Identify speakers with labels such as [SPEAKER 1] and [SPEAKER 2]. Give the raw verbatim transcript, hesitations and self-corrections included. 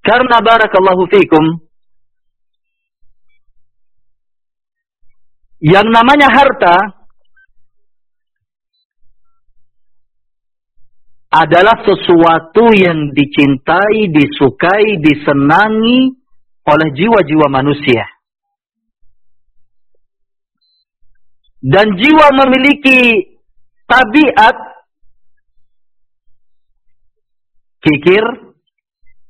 [SPEAKER 1] Karena barakallahu fikum, yang namanya harta adalah sesuatu yang dicintai, disukai, disenangi oleh jiwa-jiwa manusia. Dan jiwa memiliki tabiat kikir,